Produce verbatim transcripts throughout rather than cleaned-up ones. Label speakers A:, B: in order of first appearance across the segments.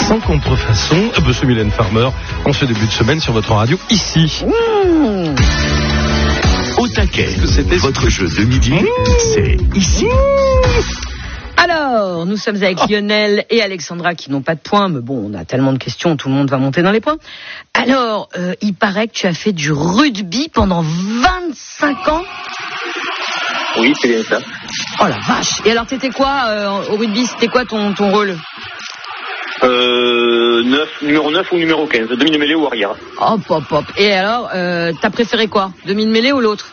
A: sans contrefaçon. Monsieur Mylène Farmer, en ce début de semaine sur votre radio, ici.
B: Mmh.
C: Au taquet, c'était votre jeu de midi, mmh. c'est ici.
B: Alors, nous sommes avec Lionel et Alexandra qui n'ont pas de points, mais bon, on a tellement de questions, tout le monde va monter dans les points. Alors, euh, il paraît que tu as fait du rugby pendant vingt-cinq ans.
D: Oui, c'est bien ça.
B: Oh la vache. Et alors, t'étais quoi euh, au rugby? C'était quoi ton, ton rôle?
D: Euh, neuf, numéro neuf ou numéro quinze, demi-mêlée ou arrière.
B: Hop, hop, hop. Et alors, euh, t'as préféré quoi? Demi-mêlée ou l'autre?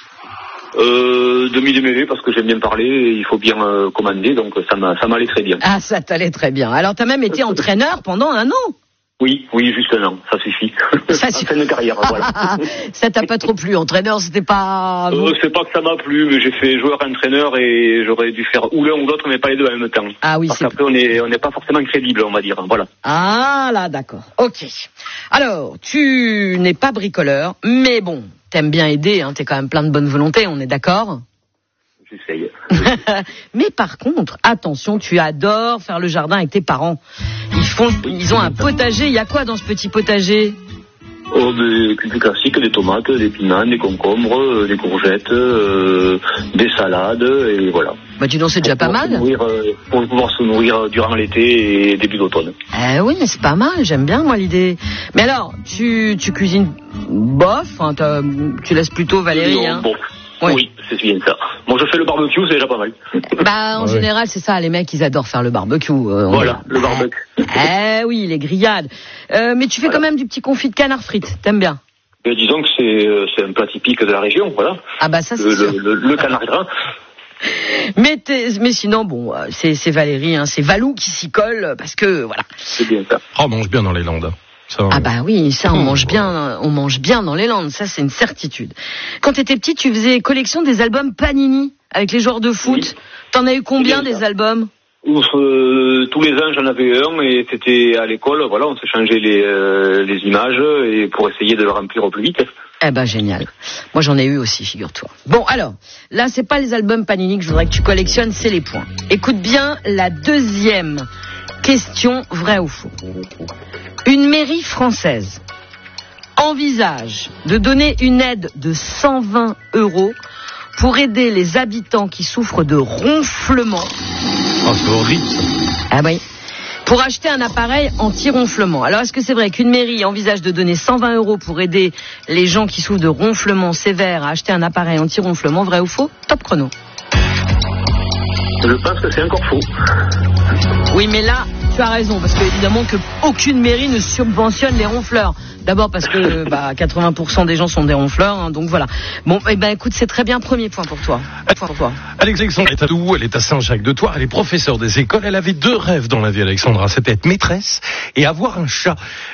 D: Euh, demi-mêlée parce que j'aime bien parler et il faut bien euh, commander, donc ça, m'a, ça m'allait très bien.
B: Ah, ça t'allait très bien. Alors, t'as même été entraîneur pendant un an?
D: Oui, oui, juste un an, ça suffit.
B: Ça suffit.
D: Fin de carrière, voilà.
B: Ça t'a pas trop plu, entraîneur, c'était pas...
D: Euh, c'est pas que ça m'a plu, mais j'ai fait joueur-entraîneur et j'aurais dû faire ou l'un ou l'autre, mais pas les deux en même temps.
B: Ah oui,
D: parce
B: c'est...
D: qu'après, on est, on n'est pas forcément crédible, on va dire, voilà.
B: Ah là, d'accord. Ok. Alors, tu n'es pas bricoleur, mais bon, t'aimes bien aider, hein, t'es quand même plein de bonne volonté, on est d'accord?
D: J'essaye.
B: Mais par contre, attention, tu adores faire le jardin avec tes parents. Ils font, ils ont un potager. Il y a quoi dans ce petit potager?
D: Oh, des cultures classiques, des tomates, des piments, des concombres, des courgettes, euh, des salades, et voilà.
B: Bah dis donc, c'est déjà pas mal.
D: Nourrir, euh, pour pouvoir se nourrir durant l'été et début d'automne.
B: Eh oui, mais c'est pas mal. J'aime bien moi l'idée. Mais alors, tu, tu cuisines bof, hein, tu laisses plutôt Valérie.
D: Non,
B: hein.
D: Bon. Ouais. Oui, c'est bien ça. Moi, je fais le barbecue, c'est déjà pas mal.
B: Bah, en ouais. général, c'est ça. Les mecs, ils adorent faire le barbecue. Euh,
D: voilà, le barbecue.
B: Eh oui, les grillades. Euh, mais tu fais voilà. quand même du petit confit de canard frites. T'aimes bien?
D: Ben, disons que c'est, euh, c'est un plat typique de la région, voilà.
B: Ah bah ça, c'est
D: le,
B: sûr.
D: Le, le, le canard gras.
B: Mais, mais sinon, bon, c'est, c'est Valérie, hein, c'est Valou qui s'y colle, parce que, voilà.
D: C'est bien ça.
A: Oh, on mange bien dans les Landes. Ça,
B: ah bah oui, ça on mange bien, on mange bien dans les Landes, ça c'est une certitude. Quand t'étais petit, tu faisais collection des albums Panini avec les joueurs de foot. Oui. T'en as eu combien des albums?
D: Ouf, euh, tous les ans j'en avais un et c'était à l'école, voilà, on s'échangeait les, euh, les images et pour essayer de le remplir au plus vite.
B: Eh ben génial. Moi j'en ai eu aussi, figure-toi. Bon alors, là c'est pas les albums Panini que je voudrais que tu collectionnes, c'est les points. Écoute bien la deuxième question, vrai ou faux. Une mairie française envisage de donner une aide de cent vingt euros pour aider les habitants qui souffrent de ronflement.
A: Oh, c'est horrible.
B: Ah oui. Pour acheter un appareil anti-ronflement. Alors, est-ce que c'est vrai qu'une mairie envisage de donner cent vingt euros pour aider les gens qui souffrent de ronflement sévère à acheter un appareil anti-ronflement, vrai ou faux? Top chrono.
D: Je pense que c'est encore faux.
B: Oui, mais là, tu as raison, parce que évidemment que aucune mairie ne subventionne les ronfleurs. D'abord parce que bah, quatre-vingts pour cent des gens sont des ronfleurs, hein, donc voilà. Bon, eh ben écoute, c'est très bien, premier point pour toi. Point pour toi.
A: Alexandra est à Doux, elle est à Saint-Jacques-de-Thouars, elle est professeure des écoles, elle avait deux rêves dans la vie, Alexandra, c'était être maîtresse et avoir un chat.